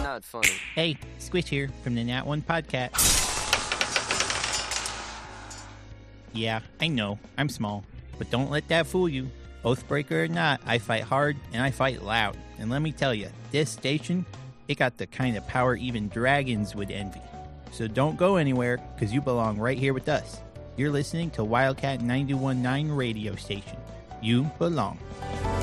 not funny. Hey, Squish here from the Nat One Podcast. Yeah, I know, I'm small, but don't let that fool you. Oathbreaker or not, I fight hard and I fight loud. And let me tell you, this station, it got the kind of power even dragons would envy. So don't go anywhere, because you belong right here with us. You're listening to Wildcat 91.9 radio station. You belong.